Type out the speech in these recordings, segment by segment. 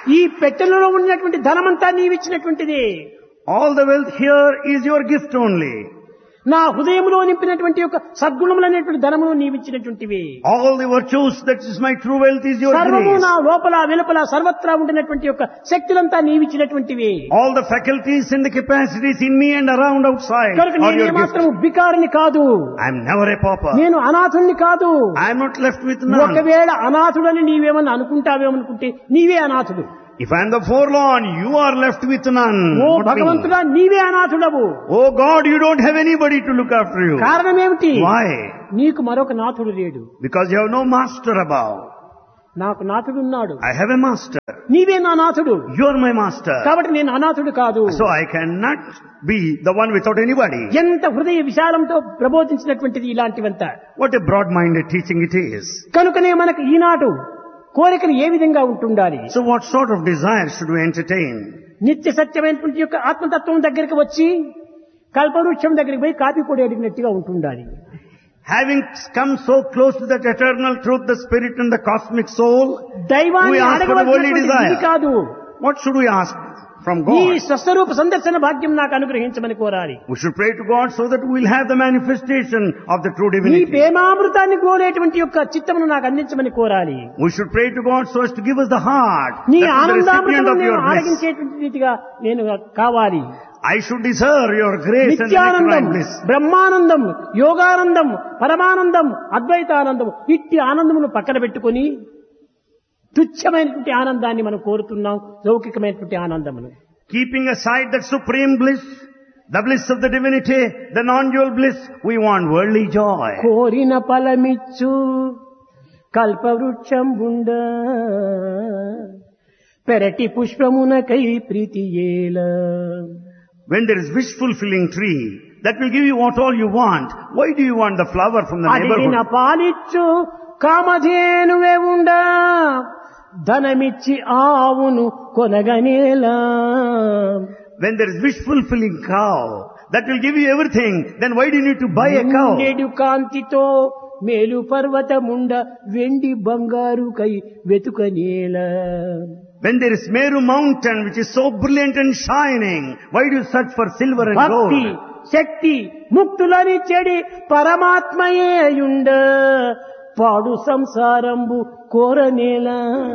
ఈ పెట్టెలలో ఉన్నటువంటి ధనమంతా నీవిచ్చినటువంటిది. All the wealth here is your gift only. నా హృదయంలో నింపినటువంటి యొక్క సద్గుణములనేటువంటి ధనమును నీవిచ్చినటువంటివి. All the virtues, that is my true wealth, is your సర్వము grace. నా లోపల వెలుపల సర్వత్రా ఉండినటువంటి యొక్క శక్తులంతా నీవిచ్చినటువంటివి. All the faculties and the capacities in me and around outside కనుక are నేను your gift. మాత్రం బికారిని కాదు, I am never a pauper. నేను అనాథుణ్ణి కాదు. I am not left with none. ఒకవేళ అనాథుడని నీవేమన్నా అనుకుంటావేమనుకుంటే నీవే అనాథుడు. If I am the forlorn, you are left with none. Oh not me. భగవంతుడా, నీవే అనాథుడవు. Oh God, you don't have anybody to look after you. కారణం ఏమిటి? Why? నీకు మరొక నాథుడు లేడు. Because you have no master above. నాకు నాథుడున్నాడు. I have a master. నీవే నా నాథుడు. You are my master. కాబట్టి నేను అనాథుడు కాదు. So I cannot be the one without anybody. ఎంత హృదయ విశాలంతో ప్రబోధించినటువంటిది ఇలాంటివంతా. What a broad-minded teaching it is. కనుకనే మనకు ఈనాడు కోరికలు ఏ విధంగా ఉంటుండాలి? So what sort of desire should we entertain? నిత్య సత్యమైనటువంటి యొక్క ఆత్మతత్వం దగ్గరికి వచ్చి కల్పవృక్షం దగ్గరికి పోయి కాపీ పొడి అడిగినట్టుగా ఉంటుండాలి. Having come so close to that eternal truth, the spirit and the cosmic soul, దైవాన్ని we ask for the worldly అడగవలసినటువంటి ఇది కాదు. desire. What should we ask from ఈ God? స్వస్వరూప సందర్శన భాగ్యం నాకు అనుగ్రహించమని కోరాలి. We should pray to God so that we will have the manifestation of the true నీ divinity. ప్రేమామృతాన్ని కోరేటువంటి యొక్క చిత్తమును నాకు అందించమని కోరాలి. We should pray to God so as to give us the heart, నీ that is the recipient ఆనందామృతమును of నేను your bliss. ఆరగించేటువంటి రీతిగా నేను కావాలి. I should deserve your grace and Nityanandam, electrifying bliss. Brahmanandam, Yoganandam, పరమానందం, అద్వైతానందం, ఇట్టి ఆనందమును పక్కన పెట్టుకొని తుచ్చమైనటువంటి ఆనందాన్ని మనం కోరుతున్నాం, లౌకికమైనటువంటి ఆనందమును. Keeping aside that supreme bliss, the bliss of the divinity, the non-dual bliss, we want worldly joy. కోరిన ఫలమిచ్చు కల్పవృక్షం బుండ పెరటి పుష్పమునకై ప్రీతి ఏల. When there is wish-fulfilling tree, that will give you what all you want. Why do you want the flower from the అడిగిన neighborhood? పాలిచ్చు కామధేనువే ఉండ ధనమిచ్చి ఆవును కొనగనేలా. When there is wish-fulfilling cow, that will give you everything, then why do you need to buy a cow? నిండెడు కాంతితో మేలు పర్వతముండ వెండి బంగారు కై వెతుకనేలా. When there is Meru mountain, which is so brilliant and shining, why do you search for silver and భక్తి gold? శక్తి ముక్తులని చెడి పరమాత్మయే యుండ పాడు సంసారంబు కోరనేలా.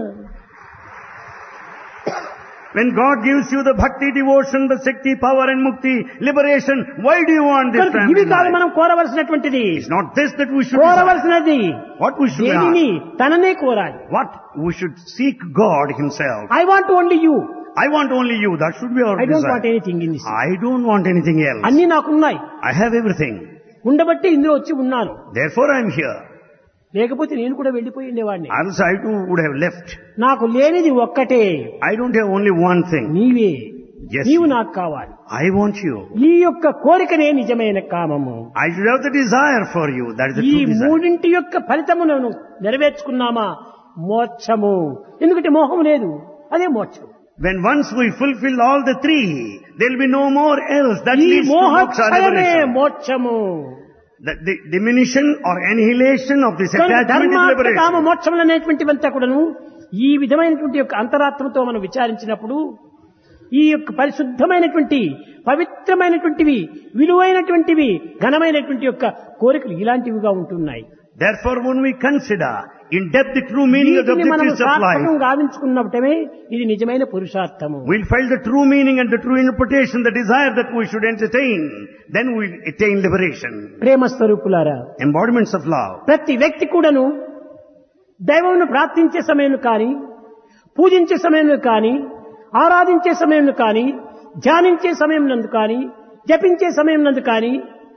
When God gives you the bhakti, devotion, the shakti, power and mukti, liberation, why do you want this కనుక ఇవి కాదు family life? మనం కోరవలసినటువంటిది. It's not this that we should desire. కోరవలసినది What we should దేనిని ask? తననే కోరాలి. What? We should seek God Himself. I want only you. I want only you. That should be our I don't want desire. Anything in this. I don't want anything else. అన్ని నాకున్నాయి. I have everything. ఉండబట్టి ఇందులో వచ్చి ఉన్నాను. Therefore I am here. లేకపోతే నేను కూడా వెళ్లిపోయి ఉండేవాడిని. Else I too would have left. నాకు లేనిది ఒక్కటే, I don't have only one thing. నీవే. Yes, నీవు you. నాకు కావాలి. I want you. ఈ యొక్క కోరికనే నిజమైన కామము. I should have the desire for you. That is the ఈ true desire. మూడింటి యొక్క ఫలితములను నెరవేర్చుకున్నామా మోక్షము. ఎందుకంటే మోహం లేదు, అదే మోక్షం. When once we fulfill all the three, there will be no more else. That ఈ leads to moksha, మోహక్షయమే liberation. మోక్షము. The diminution or annihilation of this attachment is ధర్మార్థ కామ liberation. మోక్షములు అనేటువంటివంతా కూడాను ఈ విధమైనటువంటి యొక్క అంతరాత్మతో మనం విచారించినప్పుడు ఈ యొక్క పరిశుద్ధమైనటువంటి పవిత్రమైనటువంటివి విలువైనటువంటివి ఘనమైనటువంటి యొక్క కోరికలు ఇలాంటివిగా ఉంటున్నాయి. Therefore, when we consider in depth the true meaning of the వీటిని మనం objectives of life, సార్థకం గావించుకున్నప్పుడే ఇది నిజమైన పురుషార్థము. we'll find the true meaning and the true interpretation, the desire that we should entertain. Then we'll attain liberation. ప్రేమ స్వరూపులారా, Embodiments of love. ప్రతి వ్యక్తి కూడాను దైవమును ప్రార్థించే సమయంలో కానీ, పూజించే సమయంలో కానీ, ఆరాధించే సమయంలో కానీ, ధ్యానించే సమయం నందు కానీ, జపించే సమయం నందు కానీ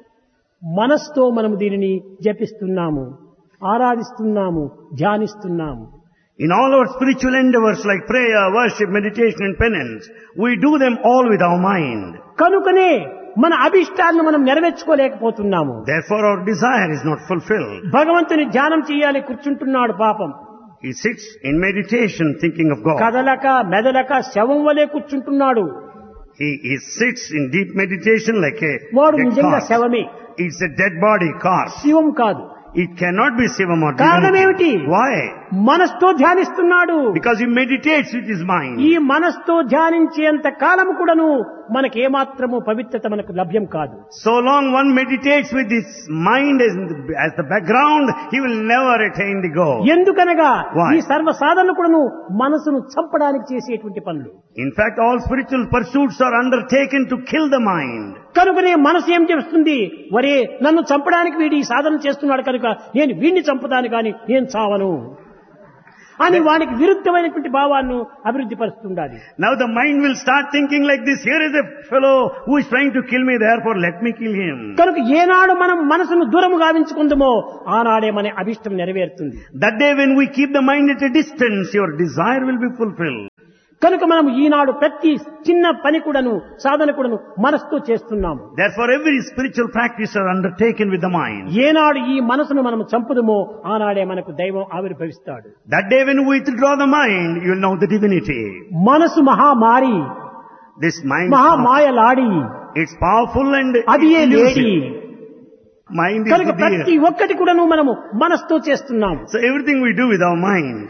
మనస్సుతో మనం దీనిని జపిస్తున్నాము, ఆరాధిస్తున్నాము, ధ్యానిస్తున్నాము. In all our spiritual endeavors like prayer, worship, meditation and penance, we do them all with our mind. కనుకనే మన అభిష్టాలను మనం నెరవేర్చుకోలేకపోతున్నాము. Therefore our desire is not fulfilled. భగవంతుని ధ్యానం చేయాలి కూర్చుంటున్నాడు పాపం. He sits in meditation thinking of God. కదలక మెదలక శవం వలె కూర్చుంటున్నాడు. He sits in deep meditation like a వాడు dead నిజంగా corpse. శవమే, It's a dead body corpse. శివం కాదు. It cannot be Shivam or కారణం ఏమిటి? divinity. Why? మనస్తో ధ్యానిస్తున్నాడు. Because he meditates with his mind. ఈ మనస్తో ధ్యానించేంత కాలము కూడాను మనకేమాత్రము పవిత్రత మనకు లభ్యం కాదు. So long one meditates with his mind as the background, he will never attain the goal. ఎందుకనగా Why? ఈ సర్వ సాధనలు కూడాను మనసును చంపడానికి చేసేటువంటి పనులు. In fact, all spiritual pursuits are undertaken to kill the mind. కనుకనే మనసు ఏం చేస్తుంది? వరే నన్ను చంపడానికి వీడి ఈ సాధన చేస్తున్నాడు కనుక నేను వీడిని చంపుతాను కానీ నేను చావను అని వానికి విరుద్ధమైనటువంటి భావాన్ని అభివృద్ధి పరుస్తుండాలి. Now the mind will start thinking like this. Here is a fellow who is trying to kill me, therefore let me kill him. కనుక ఏనాడు మనం మనసును దూరము గావించుకుందామో ఆనాడే మన అభిష్టం నెరవేరుతుంది. That day when we keep the mind at a distance, your desire will be fulfilled. కనుక మనం ఈనాడు ప్రతి చిన్న పని కూడాను సాధన కూడాను మనసుతో చేస్తున్నాము. Therefore every spiritual practice are undertaken with the mind. ఏనాడు ఈ మనసును మనం చంపుదమో ఆనాడే మనకు దైవం ఆవిర్భవిస్తాడు. That day when we withdraw the mind, you will know the divinity. మనసు మహామారి, This mind, మహామాయలాడి, it's powerful and అది ఏ లేడి. elusive. Mind is కనుక the ప్రతి deer. ఒక్కటి కూడాను మనము మనసుతో చేస్తున్నాము. So everything we do with our mind,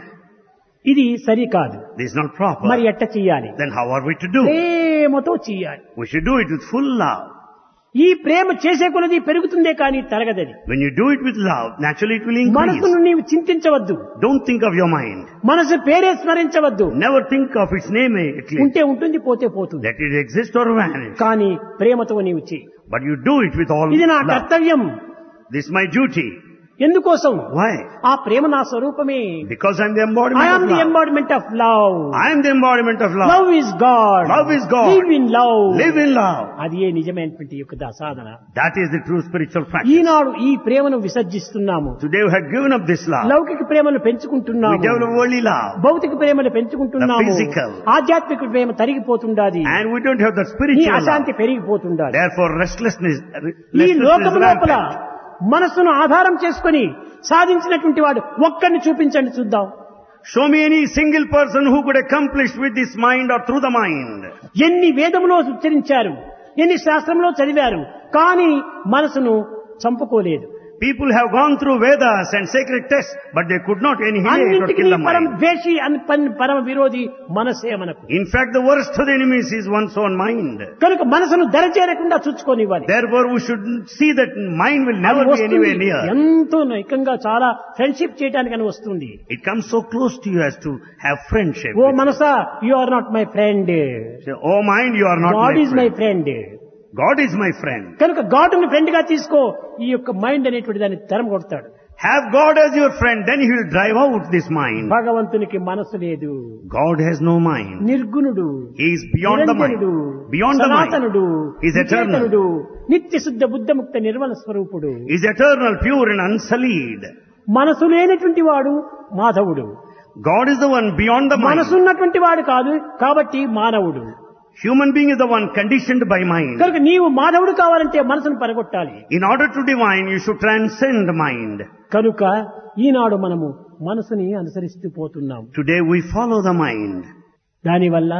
ఇది సరి కాదు. this is not proper. మరి ఎట్ట చెయ్యాలి? Then how are we to do? ప్రేమతో చెయ్యాలి. We should do it with full love. ఈ ప్రేమ చేసే కొలది పెరుగుతుందే కానీ తరగదది. When you do it with love, naturally it will increase. మనసును నీవు చింతించవద్దు. Don't think of your mind. మనసు పేరే స్మరించవద్దు. Never think of its name at least. ఉంటే ఉంటుంది, పోతే పోతుంది. Let it exist or vanish. కానీ ప్రేమతో నీవు చెయ్యి. But you do it with all ఇది నా love. కర్తవ్యం. This is my duty. ఎందుకోసం? Why? ఆ ప్రేమ నా స్వరూపమే. Because I am the I embodiment am of the love. embodiment of love. I am the embodiment of love. Love is God. Love is God. Live in love. Live in love. అది ఏ నిజమైనటువంటి యొక్క సాధన. That is the true spiritual practice. ఈనాడు ఈ ప్రేమను విసర్జిస్తున్నాము. Today we have given up this love. లౌకిక ప్రేమను We పెంచుకుంటున్నాము. develop worldly love. భౌతిక ప్రేమను పెంచుకుంటున్నాము. The physical. ఆధ్యాత్మిక ప్రేమ తరిగిపోతుండాది. And we don't have the ఈ spiritual అశాంతి love. పెరిగిపోతుండాది. Therefore restlessness ఈ is లోకము లోపల rampant. మనస్సును ఆధారం చేసుకొని సాధించినటువంటి వాడు ఒక్కడిని చూపించండి చూద్దాం. Show me any single person who could accomplish with this mind or through the mind. ఎన్ని వేదములో ఉచ్చరించారు, ఎన్ని శాస్త్రంలో చదివారు, కానీ మనసును చంపుకోలేదు. People have gone through Vedas and sacred texts, but they could not annihilate or అన్నింటికి kill the పరమ mind. ద్వేషి పరమ విరోధి మనసే మనకు. In fact, the worst of the enemies is one's own mind. కనుక మనసును దరచేరకుండా చూచుకోనివ్వాలి. Therefore, we should see that mind will never be anywhere near. ఎంతో నైకంగా చాలా ఫ్రెండ్షిప్ చేయడానికి అని వస్తుంది. It comes so close to you as to have friendship. Oh Manasa, you are not my friend. Say, oh mind, you are not God my is my friend. Friend. God is my friend. కనుక గాడ్ని friend గా తీసుకో, ఈ యొక్క mind అనేటువంటి దాన్ని తరం కొడతాడు. Have God as your friend, then He will drive out this mind. భగవంతునికి మనసు లేదు. God has no mind. నిర్గుణుడు, He is beyond the mind. నిరంజనుడు, Beyond the mind. సనాతనుడు, He is eternal. నికేతనుడు, నిత్య శుద్ధ బుద్ధముక్త నిర్మల స్వరూపుడు. He is eternal, pure and unsullied. మనసు లేనటువంటి వాడు మాధవుడు. God is the one beyond the mind. మనసున్నటువంటి వాడు కాదు కాబట్టి మానవుడు. Human being is the one conditioned by mind. కనుక నీవు మాధవుడు కావాలంటే మనసును పరగొట్టాలి. In order to divine, you should transcend mind. కనుక ఈనాడు మనము మనసుని అనుసరిస్తూ పోతున్నాం. Today we follow the mind. దానివల్ల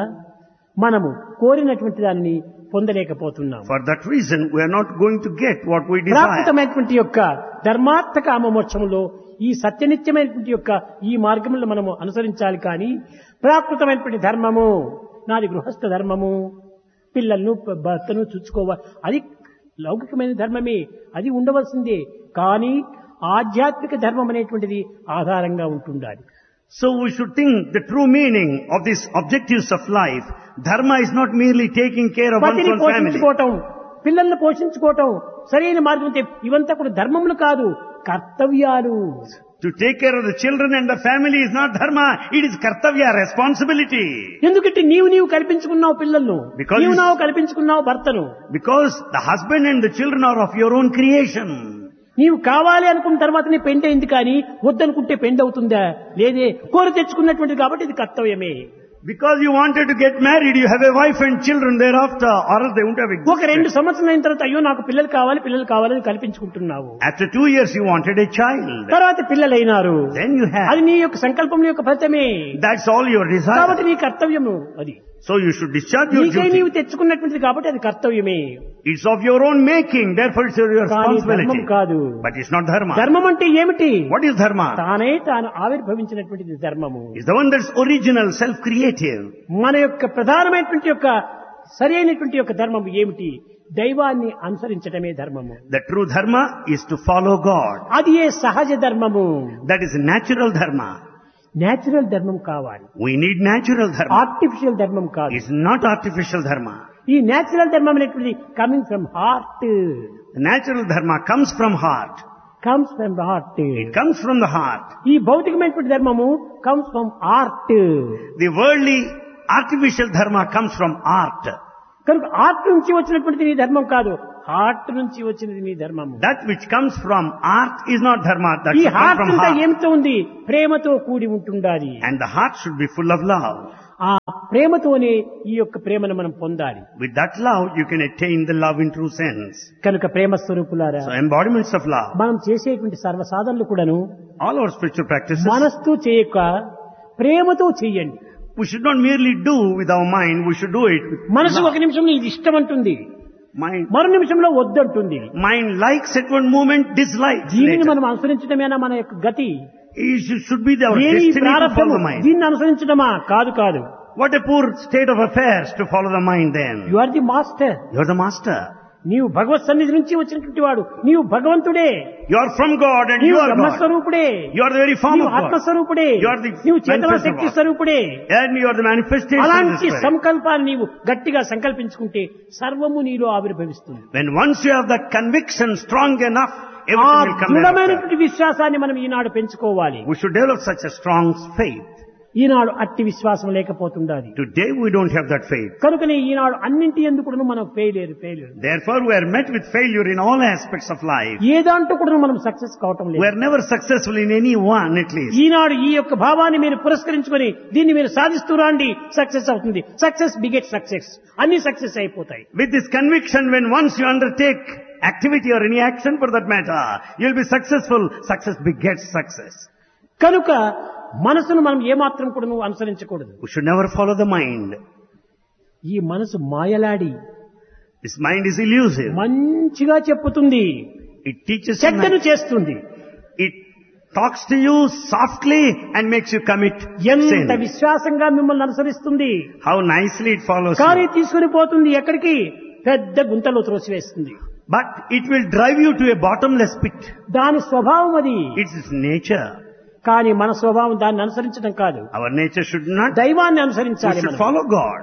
మనము కోరినటువంటి దానిని పొందలేకపోతున్నాం. For that reason, we are not going to get what we desire. ప్రాకృతమైనటువంటి యొక్క ధర్మార్థ కామ మోక్షములో ఈ సత్యనిత్యమైనటువంటి యొక్క ఈ మార్గంలో మనము అనుసరించాలి. కానీ ప్రాకృతమైనటువంటి ధర్మము, నాది గృహస్థ ధర్మము, పిల్లలను భర్తను చూసుకోవాలి, అది లౌకికమైన ధర్మమే, అది ఉండవలసిందే. కానీ ఆధ్యాత్మిక ధర్మం అనేటువంటిది ఆధారంగా ఉంటుండాలి. So we should think the true meaning of these objectives of life. Dharma is not merely taking care of one's పతిని own family. పోషించుకోవటం, పిల్లల్ని పోషించుకోవటం సరైన మార్గం. ఇవంతా కూడా ధర్మములు కాదు, కర్తవ్యాలు. To take care of the children and the family is not dharma, it is kartavya, responsibility. ఎందుకంటే నీవు కల్పించుకున్నావు పిల్లలను, Because నీవు కల్పించుకున్నావు భర్తను. Because the husband and the children are of your own creation. నీవు కావాలి అనుకున్న తర్వాత నీ పెండ్ అయింది, కానీ వద్దనుకుంటే పెండ్ అవుతుందా? లేదే, కోరి తెచ్చుకున్నటువంటిది కాబట్టి ఇది కర్తవ్యమే. Because you wanted to get married, you have a wife and children thereafter, or else they wouldn't have existed. ఒక 2 సంవత్సరాలు అయిన తర్వాత అయ్యో నాకు పిల్లలు కావాలని కల్పించుకుంటున్నావు. After 2 years you wanted a child. తర్వాత పిల్లలైనారు. Then you have. అది నీ యొక్క సంకల్పం యొక్క ఫలితమే. That's all your desire. కాబట్టి నీ కర్తవ్యము అది. So you should discharge your నీకై duty. నీవు తెచ్చుకున్నటువంటిది కాబట్టి అది కర్తవ్యమే. It's of your own making, therefore it's your కానీ ధర్మం responsibility. కాదు. But it's not dharma. ధర్మం అంటే ఏమిటి? What is dharma? తానే తాను ఆవిర్భవించినటువంటిది ధర్మము. It's the one that's original, self-creative. మన యొక్క ప్రధానమైనటువంటి యొక్క సరి అయినటువంటి యొక్క ధర్మం ఏమిటి? దైవాన్ని అనుసరించడమే ధర్మము. The true dharma is to follow God. అది ఏ సహజ ధర్మము. That is natural dharma. Natural ధర్మం కావాలి, We need natural dharma. Artificial ధర్మం కాదు. It's not artificial dharma. ఈ నేచురల్ ధర్మం అనేటువంటి coming from heart, The natural dharma comes from heart. Comes from heart. It comes from the heart. ఈ భౌతికమైనటువంటి ధర్మము comes from art. The worldly, artificial dharma comes from art. కనుక art నుంచి వచ్చినటువంటిది నీ ధర్మం కాదు, హార్ట్ నుంచి వచ్చినది నీ ధర్మము. That which comes from art is not dharma. That ఈ should come హార్ట్ from అంతా heart. ఏమితో ఉంది? ప్రేమతో కూడి ఉంటుండాలి. And the heart should be full of love. ఆ ప్రేమతోనే ఈ యొక్క ప్రేమను మనం పొందాలి. With that love, you can attain the love in true sense. కనుక ప్రేమ స్వరూపులారా, So embodiments of love. మనం చేసేటువంటి సర్వసాధనలు కూడాను All our spiritual practices, మనస్తో చేయక ప్రేమతో చెయ్యండి. we should not merely do with our mind, we should do it with మనసు love. ఒక నిమిషంలో ఇది ఇష్టం అంటుంది, Mind, మరో నిమిషంలో వద్దంటుంది. mind likes at one moment, dislikes దీనిని later. మనం అనుసరించడమేనా మన యొక్క గతి? It should be our దేని destiny to ప్రారంభము? follow the mind. దీన్ని అనుసరించడమా? కాదు కాదు. What a poor state of affairs to follow the mind then. You are the master. You are the master. నీవు భగవత్ సన్నిధి నుంచి వచ్చినటువంటి వాడు, నీవు భగవంతుడే, You are from God and you నీవు are God. బ్రహ్మస్వరూపుడే, You are the very form నీవు of God. ఆత్మస్వరూపుడే, You are the నీవు చేతన manifest శక్తి God. స్వరూపుడే. And you are the manifestation of the అలాంటి Spirit. సంకల్పాన్ని నీవు గట్టిగా సంకల్పించుకుంటే సర్వము నీలో ఆవిర్భవిస్తుంది. When once you have that conviction strong enough, ఆ everything will come thereafter. దృఢమైనటువంటి విశ్వాసాన్ని మనం ఈనాడు పెంచుకోవాలి. We should develop such a strong faith. ఈనాడు అట్టి విశ్వాసం లేకపోతుండాలి. Today we don't have that faith. కనుకనే ఈనాడు అన్నింటి ఎందుకు మనం failure. Therefore we are met with failure in all aspects of life. ఏ దాంట్లో కూడా మనం సక్సెస్ కావటం We లేదు. are never successful in any one at least. ఈనాడు ఈ యొక్క భావాన్ని మీరు పురస్కరించుకొని దీన్ని మీరు సాధిస్తూ రాండి, సక్సెస్ అవుతుంది. సక్సెస్ బిగెట్ సక్సెస్, అన్ని సక్సెస్ అయిపోతాయి. With this conviction, when once you undertake activity or any action for that matter, you'll be successful. Success begets success. కనుక మనసును మనం ఏమాత్రం కూడా నువ్వు అనుసరించకూడదు. We should never follow the mind. ఈ మనసు మాయలాడి This mind is elusive. మంచిగా చెప్పుతుంది, It teaches you, చెడ్డను చేస్తుంది. it talks to you softly and makes you commit ఎంత sin. విశ్వాసంగా మిమ్మల్ని అనుసరిస్తుంది. How nicely it follows కానీ you. తీసుకుని పోతుంది ఎక్కడికి? పెద్ద గుంతలో త్రోసివేస్తుంది. But it will drive you to a bottomless pit. దాని స్వభావం అది. It's its nature. కానీ మన స్వభావం దాన్ని అనుసరించడం కాదు, Our nature should not. దైవాన్ని We అనుసరించాలి. should మనం follow God.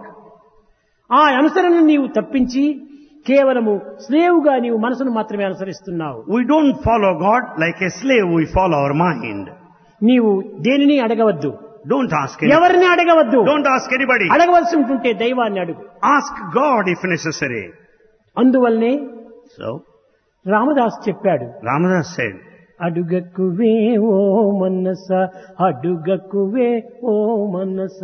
ఆ అనుసరణను నీవు తప్పించి కేవలము స్లేవుగా నీవు మనసును మాత్రమే అనుసరిస్తున్నావు. We don't follow God like a slave, we follow our mind. నీవు దేనిని అడగవద్దు, Don't ask anybody. ఎవరిని అడగవద్దు. Don't ask anybody. అడగవలసి ఉంటుంటే దైవాన్ని అడుగు. Ask God if necessary. అందువల్లనే So, రామదాస్ చెప్పాడు, Ramadas said, అడుగకువే ఓ మనస, అడుగకువే ఓ మనస.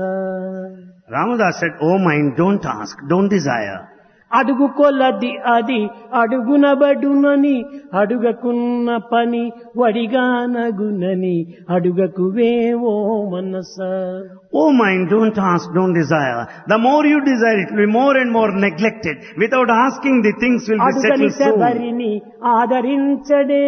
Ramadas said, oh mind, don't ask, don't desire. అడుగు కొలది అది అడుగునబడునని, అడుగకున్న పని వడిగానగునని, అడుగకువే ఓ మనస. Oh mind, don't ask, don't desire. The more you desire, it will be more and more neglected. Without asking, the things will be అడుగని settled soon. శబరిని ఆదరించడే,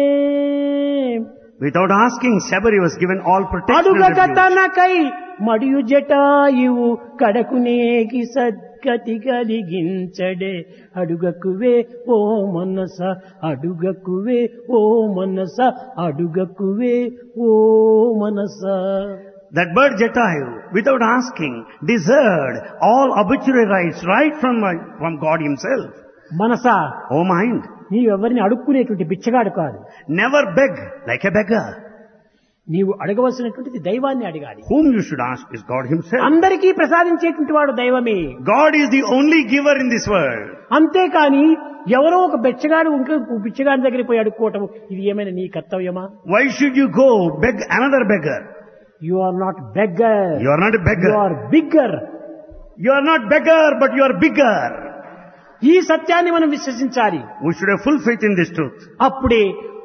Without asking, Sabari was given all protection and అడుగక refuge. తనకై మడియు Jatayu కడకునేకి సద్గతి కలిగించడే, అడుగకువే ఓ మనస, అడుగకువే ఓ మనస, అడుగకువే ఓ మనస. That bird Jatayu, without asking, deserved all obituary rights right from God himself. Manasa, Oh mind, నీవెవరిని అడుక్కునేటువంటి బిచ్చగాడు కాదు. never beg like a beggar. నీవు అడగవలసినటువంటిది దైవాన్ని అడగాలి. Whom you should ask is God himself. అందరికీ ప్రసాదించేటువంటి వాడు దైవమే. God is the only giver in this world. అంతేకాని ఎవరో ఒక బిచ్చగాడు ఇంకో బిచ్చగాడి దగ్గరికి పోయి అడుక్కోవటం, ఇది ఏమైనా నీ కర్తవ్యమా? Why should you go beg another beggar? You are not beggar, You are not a you beggar. Are bigger. You are not beggar, but you are bigger. ఈ సత్యాన్ని మనం విశ్వసించాలి. We should have full faith in this truth. అప్పుడే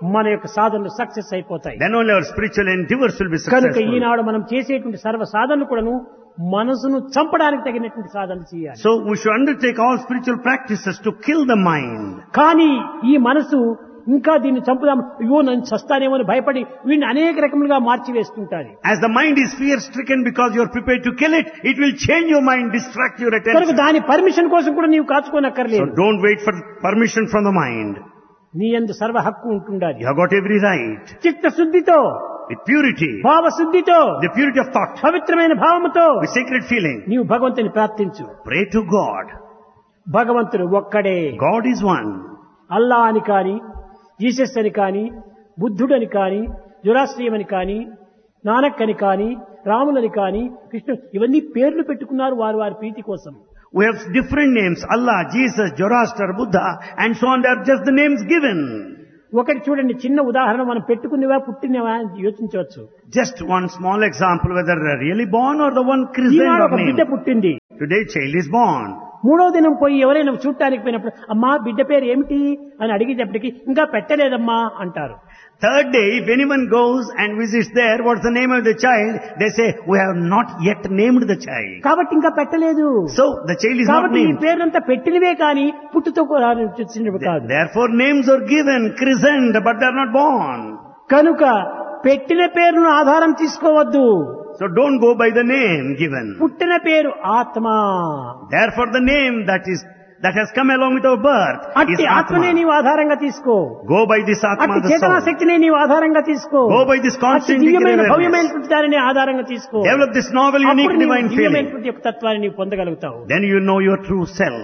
మన యొక్క సాధనలు success అయిపోతాయి. Then only our spiritual endeavors will be కనుక successful. ఈనాడు మనం చేసేటువంటి సర్వ సాధనలు కూడాను మనసును చంపడానికి తగినటువంటి సాధనలు చేయాలి. So we should undertake all spiritual practices to kill the mind. కానీ ఈ మనసు ఇంకా దీన్ని చంపుదాం, అయ్యో నన్ను చస్తానేమో అని భయపడి వీడిని అనేక రకములుగా మార్చివేస్తుంటారు. As the mind is fear-stricken because you are prepared to kill it, it will change your mind, distract your కనుక attention. దాని పర్మిషన్ కోసం కూడా నీవు So కాచుకోనక్కర్లేదు. don't wait for permission from the mind. నీ యందు సర్వ హక్కు ఉంటుండాలి. You have got every right. చిత్తశుద్ధితో, With purity, భావశుద్ధితో, the purity of thought, పవిత్రమైన భావముతో with sacred feeling, నీవు భగవంతుని ప్రార్థించు. pray to God. భగవంతుడు ఒక్కడే. God is one. అల్లా అని కాని, జీసస్ అని కాని, బుద్ధుడని కాని, జొరాస్ట్రియం అని కాని, నానక్ అని కాని, రాములని కాని, కృష్ణుడు, ఇవన్నీ పేర్లు పెట్టుకున్నారు వారి వారి ప్రీతి కోసం. We have different names, Allah, Jesus, Zoroaster, Buddha, and so on. They are just the names given. ఒకటి చూడండి, చిన్న ఉదాహరణ, మనం పెట్టుకునేవా పుట్టినవా యోచించవచ్చు. Just one small example, whether they're really born or the one christened Eenadu or ఒక బిడ్డ named. పుట్టింది. Today child is born. మూడో దినం పోయి ఎవరైనా చూడటానికి పోయినప్పుడు అమ్మా బిడ్డ పేరు ఏమిటి అని అడిగేటప్పటికి ఇంకా పెట్టలేదమ్మా అంటారు. Third day, if anyone goes and visits there, what's the name of the child? They say, we have not yet named the child. కాబట్టి ఇంకా పెట్టలేదు. So, the child is not కాబట్టి ఈ named. పేర్లంతా పెట్టినవే కానీ పుట్టుతో వచ్చినవి కాదు. Therefore, names are given, christened, but they are not born. కనుక పెట్టిన పేరును ఆధారం తీసుకోవద్దు. So, don't go by the name given. పుట్టిన పేరు ఆత్మ. Therefore, the name that has come along with our birth is అట్టి ఆత్మనే Atma. నీవు ఆధారంగా తీసుకో. Go by this Atma, అట్టి the చేతనా soul. శక్తిని నీవు ఆధారంగా తీసుకో. Go by this అట్టి constant దివ్యమైన awareness. భవ్యమైనటువంటి దానిని ఆధారంగా తీసుకో. Develop this novel, unique, అప్పుడు నీవు divine feeling. దివ్యమైనటువంటి యొక్క తత్వాన్ని నీవు పొందగలుగుతావు. Then you know your true self.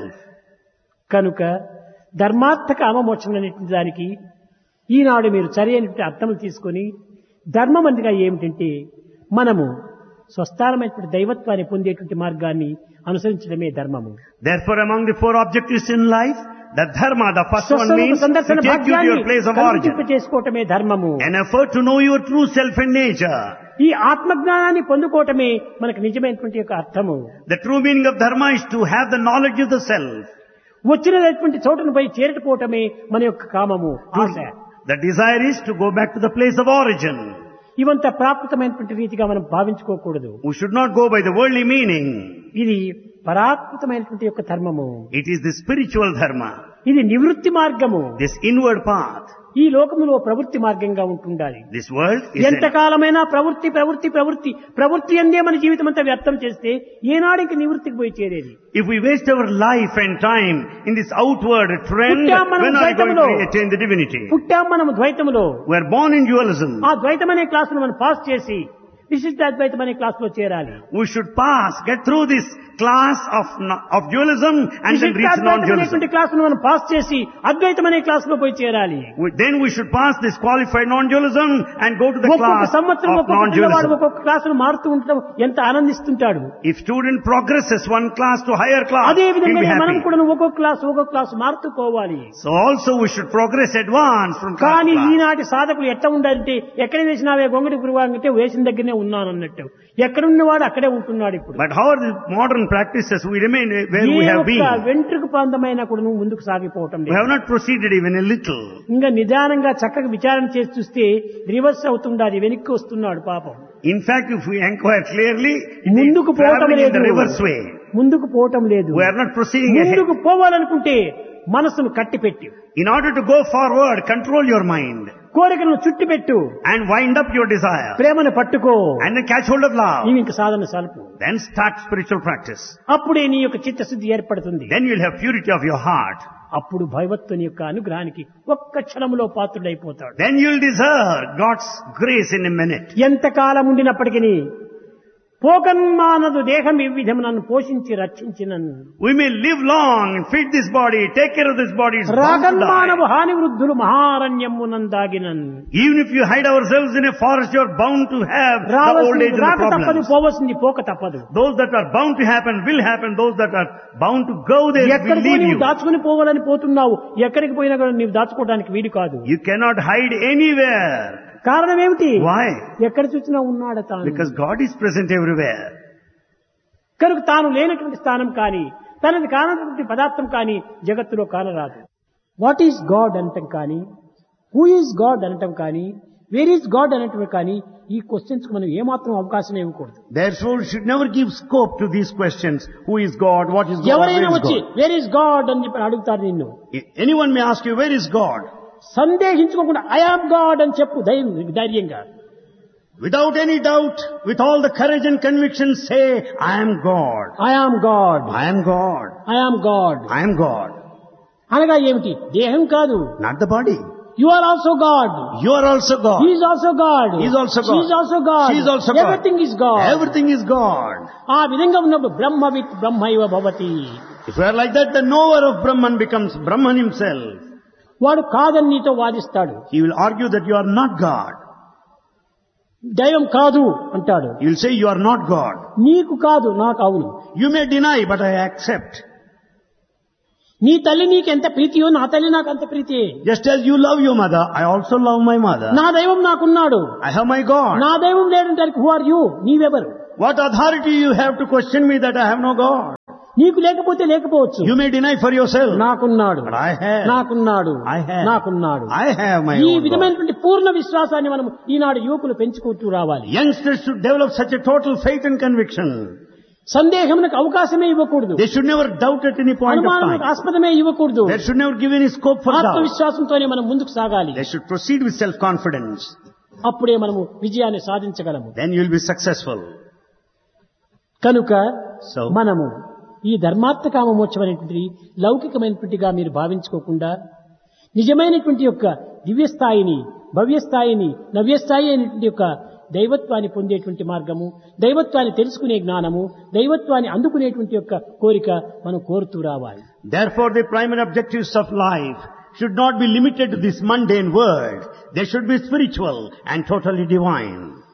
కనుక ధర్మార్థ కామమోక్షం అనేటువంటి దానికి ఈనాడు మీరు సరైనటువంటి అర్థములు తీసుకొని ధర్మం అనగా ఏమిటంటే మనము స్వస్థానమైనటువంటి దైవత్వాన్ని పొందేటువంటి మార్గాన్ని అనుసరించడమే ధర్మము. Therefore, among the four objectives in life, the dharma, the first one స్వస్వరూప means to సందర్శన take you to భాగ్యాన్ని your place of origin. కల్పింప చేసుకోవటమే ధర్మము. An effort to know your true self and nature. ఈ ఆత్మజ్ఞానాన్ని పొందుకోవటమే మనకు నిజమైనటువంటి యొక్క అర్థము. The true meaning of dharma is to have the knowledge of the self. వచ్చినటువంటి చోటును పోయి చేరుకోవటమే మన యొక్క కామము, ఆశ. The desire is to go back to the place of origin. ఇవంతా ప్రాకృతమైనటువంటి రీతిగా మనం భావించుకోకూడదు. We should not go by the worldly meaning. ఇది పరాకృతమైనటువంటి యొక్క ధర్మము. It is the spiritual dharma, ఇది నివృత్తి మార్గము. this inward path. ఈ లోకములో ప్రవృత్తి మార్గంగా ఉంటుండాలి. This world is ఎంతకాలమైనా ప్రవృత్తి ప్రవృత్తి ప్రవృత్తి ప్రవృత్తి అందే మన జీవితం అంతా వ్యర్థం చేస్తే ఏనాడు ఇంక నివృత్తికి పోయి చేరేది. If we waste our life and time in this outward trend, పుట్టాం మనం when are we going ద్వైతములో. to attain the divinity? పుట్టాం మనం ద్వైతములో. We are born in dualism. ఆ ద్వైతం అనే క్లాసును మనం పాస్ చేసి విశిష్టాద్వైతం అనే క్లాస్ లో చేరాలి. We should get through this class of dualism and then reach విశిష్టాద్వైతం non-dualism. అనేటువంటి క్లాసును మనం పాస్ చేసి అద్వైతం అనే క్లాస్ లో పోయి చేరాలి. Then we should pass this qualified non-dualism and go to the ఒక్కొక్క class సంవత్సరం of ఒక్కొక్క పిల్లవాడు non-dualism. ఒక్కొక్క క్లాసును మారుతూ ఉండటం ఎంత ఆనందిస్తుంటాడు. If student progresses one class to higher class, అదే he'll be విధంగా మనం happy. కూడా ఒక్కొక్క క్లాసు మారుతూ పోవాలి. So also we should progress, advance from class కానీ to class. ఈనాటి సాధకులు ఎట్లా ఉండాలంటే ఎక్కడ వేసినావే గొంగడి గురువు అంటే వేసిన దగ్గరనే ఉన్నాను అన్నట్టు. ఎక్కడున్నవాడు అక్కడే ఉంటున్నాడు ఇప్పుడు. But how are the modern practices? We remain where we A have ఒక్క been. వెంట్రుకు ప్రాంతమైనా కూడా నువ్వు ముందుకు సాగిపోవటం We లేదు. have not proceeded even a little. ఇంకా నిదానంగా చక్కగా విచారణ చేసి చూస్తే రివర్స్ అవుతుండాలి, వెనక్కి వస్తున్నాడు పాపం. In fact, if we inquire clearly, it is ముందుకు పోవటం traveling in లేదు. the reverse way. ముందుకు పోవటం లేదు. We are not proceeding ahead. ముందుకు పోవాలనుకుంటే మనసును కట్టిపెట్టి, In order to go forward, control your mind కోరికలను చుట్టిపెట్టు, and wind up your desire ప్రేమను పట్టుకో, and then catch hold of love. నీవు ఇంక సాధన సలుపు. Then start spiritual practice. అప్పుడే నీ యొక్క చిత్తశుద్ధి ఏర్పడుతుంది. Then you'll have purity of your heart. అప్పుడు భగవత్తుని యొక్క అనుగ్రహానికి ఒక్క క్షణములో పాత్రుడైపోతాడు. Then you'll deserve God's grace in a minute. ఎంతకాలం ఉండినప్పటికీ పోకన్మానదు దేహం ఈ విధము నన్ను పోషించి రక్షించినను. We may live long and feed this body, take care of this body. It's bound to రాగన్మానవు die. హాని వృద్ధులు మహారణ్యమునందాగినన్. Even if you hide ourselves in a forest, you're bound to have the old age and the రాక తప్పదు, problems. పోవలసింది పోక తప్పదు. Those that are bound to happen will happen. Those that are bound to go there will ఎక్కడికి leave నీవు you. దాచుకుని పోవాలని పోతున్నావు, ఎక్కడికి పోయినా కూడా నీవు దాచుకోవడానికి వీలు కాదు. You cannot hide anywhere. కారణం ఏమిటి? Why? ఎక్కడ చూసినా ఉన్నాడు తాను. Because God is present everywhere. కనుక తాను లేనటువంటి స్థానం కానీ తనది కానటువంటి పదార్థం కానీ జగత్తులో కానరాదు. వాట్ ఈస్ గాడ్ అంటాం కానీ హూ ఈజ్ గాడ్ అనటం కానీ, వేర్ ఈజ్ గాడ్ అనటం కానీ ఈ క్వశ్చన్స్ కు మనం ఏమాత్రం అవకాశం ఇవ్వకూడదు. Therefore, we should never give scope to these questions. Who is God? What is God? ఎవరైనా Where is వచ్చి God? వేర్ ఈజ్ గాడ్ అని చెప్పి అడుగుతారు నిన్ను. Anyone may ask you, where is God? సందేహించుకోకుండా I am God అని చెప్పు ధైర్యంగా. Without any doubt, with all the courage and conviction, say, I am God. I am God, I am God. I am God I am God. అనగా ఏమిటి? దేహం కాదు. Not the body. You are also God. You are also God. He is also God. He is also God. She is also God. She is also God. Everything is God. Everything is God. ఆ విధంగా ఉన్నప్పుడు బ్రహ్మవిత్ బ్రహ్మైవ భవతి. If you are like that, the knower of Brahman becomes Brahman himself. వాడు కాదని నీతో వాదిస్తాడు. He will argue that you are not God. దైవం కాదు అంటాడు. He will say you are not God. నీకు కాదు, నాకు అవును. You may deny, but I accept. నీ తల్లి నీకు ఎంత ప్రీతియో నా తల్లి నాకు అంత ప్రీతి. Just as you love your mother, I also love my mother. నా దైవం నాకున్నాడు. I have my God. నా దైవం లేదంటే who are you? నీవెవరు? What authority you have to question me that I have no God? నీకు లేకపోతే లేకపోవచ్చు. You may deny for yourself. నాకున్నాడు, But I have. నాకున్నాడు, I have. నాకున్నాడు. I have my ఈ own God. విధమైనటువంటి పూర్ణ విశ్వాసాన్ని మనం ఈనాడు యువకులు పెంచుకుంటూ రావాలి. Youngsters should develop such a total faith and conviction. సందేహమునకు అవకాశమే ఇవ్వకూడదు. They should never doubt at any point of అనుమానానికి time. ఆస్పదమే ఇవ్వకూడదు. They should never give any scope for doubt. ఆత్మవిశ్వాసంతోనే మనం ముందుకు సాగాలి. They should proceed with self-confidence. అప్పుడే మనము విజయాన్ని సాధించగలము. Then you will be successful. కనుక So, మనము ఈ ధర్మార్థ కామ మోక్షం అనేటువంటి లౌకికమైనటువంటిగా మీరు భావించుకోకుండా నిజమైనటువంటి యొక్క దివ్యస్థాయిని, భవ్యస్థాయిని, నవ్యస్థాయి అయినటువంటి యొక్క దైవత్వాన్ని పొందేటువంటి మార్గము, దైవత్వాన్ని తెలుసుకునే జ్ఞానము, దైవత్వాన్ని అందుకునేటువంటి యొక్క కోరిక మనం కోరుతూ రావాలి. therefore, the primary objectives of life should not be limited to this mundane world. They should be spiritual and totally divine.